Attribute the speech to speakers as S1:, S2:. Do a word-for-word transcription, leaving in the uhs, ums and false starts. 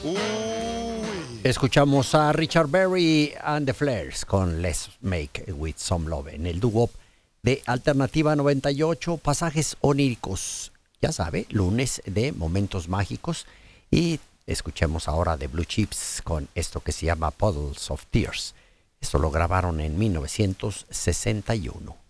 S1: Escuchamos a Richard Berry and the Flares con Let's Make With Some Love en el dúo de Alternativa noventa y ocho, pasajes oníricos. Ya sabe, lunes de momentos mágicos. Y escuchemos ahora de Blue Chips con esto que se llama Puddles of Tears. Esto lo grabaron en mil novecientos sesenta y uno.